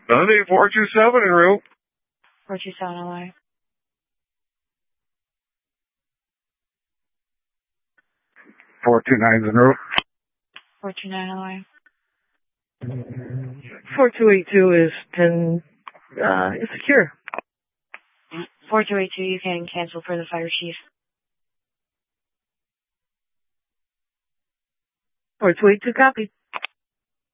Sunday 427 en route. 427 LA. 429's en route. 429 LA. 4282 is it's secure. 4282, you can cancel for the fire chief. 4282 copy.